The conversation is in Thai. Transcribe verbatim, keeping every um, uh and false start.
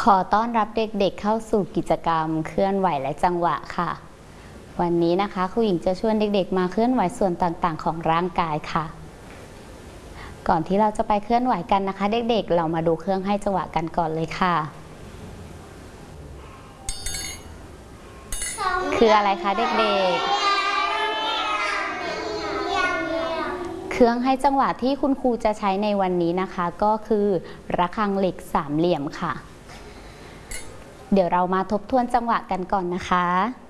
ขอต้อนรับเด็กๆเข้าสู่กิจกรรมเคลื่อนไหวและจังหวะค่ะวันนี้นะคะครูหญิงจะชวนเด็กๆมาเคลื่อนไหวส่วนต่างๆของร่างกายค่ะก่อนที่เราจะไปเคลื่อนไหวกันนะคะเด็กๆเรามาดูเครื่องให้จังหวะกันก่อนเลยค่ะคืออะไรคะเด็กๆเครื่องให้จังหวะที่คุณครูจะใช้ในวันนี้นะคะก็คือระฆังเหล็กสามเหลี่ยมค่ะเดี๋ยวเรามาทบทวนจังหวะกันก่อนนะคะ